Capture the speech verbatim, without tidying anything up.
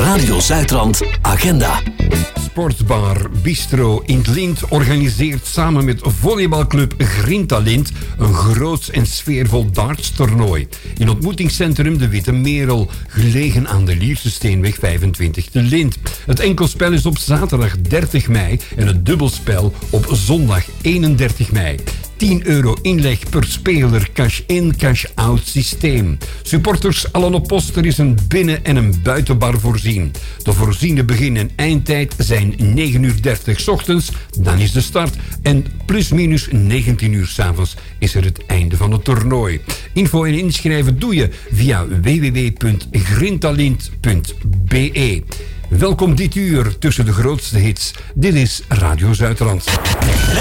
Radio Zuidrand Agenda. Sportbar Bistro in 't Lint organiseert samen met volleybalclub Grintalint een groots en sfeervol dartstoernooi. In ontmoetingscentrum De Witte Merel, gelegen aan de Lierse Steenweg vijfentwintig te Lint. Het enkelspel is op zaterdag dertig mei en het dubbelspel op zondag eenendertig mei. tien euro inleg per speler, cash-in, cash-out systeem. Supporters allen op post, er is een binnen- en een buitenbar voorzien. De voorziene begin- en eindtijd zijn negen uur dertig 's ochtends, dan is de start. En plus minus negentien uur 's avonds is er het einde van het toernooi. Info en inschrijven doe je via w w w punt grintalint punt b e. Welkom dit uur tussen de grootste hits. Dit is Radio Zuidrand.